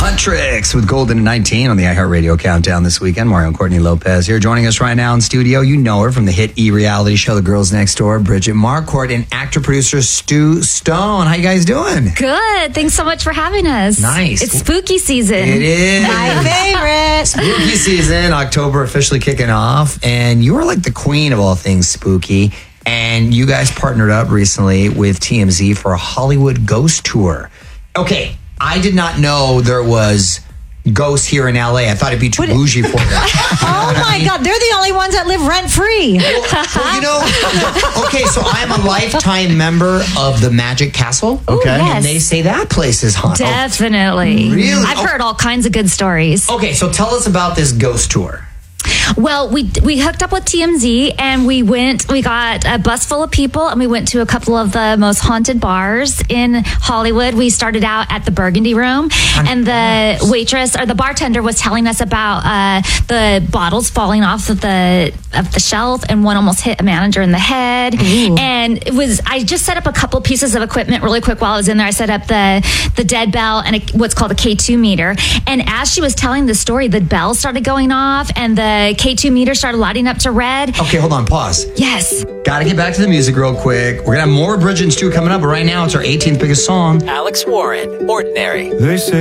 Huntrix with Golden at 19 on the iHeartRadio Countdown this weekend. Mario and Courtney Lopez here joining us right now in studio. You know her from the hit E-reality show, The Girls Next Door, Bridget Marquardt, and actor-producer Stu Stone. How you guys doing? Good. Thanks so much for having us. Nice. It's spooky season. It is. My favorite. Spooky season, October officially kicking off, and you are like the queen of all things spooky. And you guys partnered up recently with TMZ for a Hollywood ghost tour. Okay, I did not know there was ghosts here in LA. I thought it'd be too bougie for them. Oh my God, they're the only ones that live rent free. Well, okay, so I'm a lifetime member of the Magic Castle. Okay. Yes. And they say that place is haunted. Definitely. Really? I've heard all kinds of good stories. Okay, so tell us about this ghost tour. Well, we hooked up with TMZ and we got a bus full of people and we went to a couple of the most haunted bars in Hollywood. We started out at the Burgundy Room and the waitress or the bartender was telling us about the bottles falling off of the shelf and one almost hit a manager in the head. Ooh. And I just set up a couple pieces of equipment really quick while I was in there. I set up the dead bell and what's called a K2 meter. And as she was telling the story, the bell started going off and the K2 meter started lighting up to red. Okay, hold on, pause. Yes. Gotta get back to the music real quick. We're gonna have more Bridget and Stu coming up, but right now it's our 18th biggest song. Alex Warren, Ordinary. They say